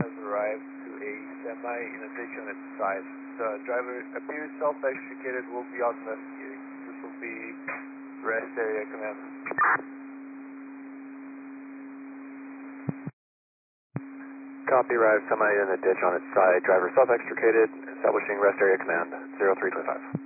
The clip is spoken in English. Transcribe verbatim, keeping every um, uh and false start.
has arrived to a semi in a ditch on its side. The driver appears self-extricated, will be out investigating. This will be rest area command. Copy, arrived semi in the ditch on its side, driver self-extricated, establishing rest area command, zero three two five.